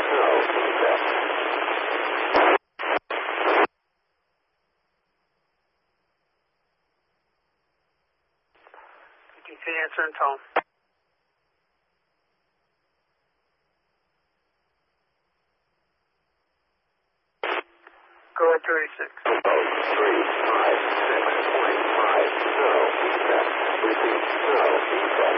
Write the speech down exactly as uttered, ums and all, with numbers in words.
snow, reset. You can see answer and tone. Go at thirty-six. three five six point five, snow, reset. Repeat, snow, reset.